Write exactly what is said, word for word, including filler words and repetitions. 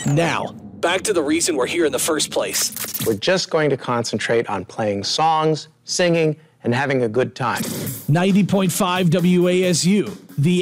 Now, back to the reason we're here in the first place. We're just going to concentrate on playing songs, singing, and having a good time. ninety point five W A S U, the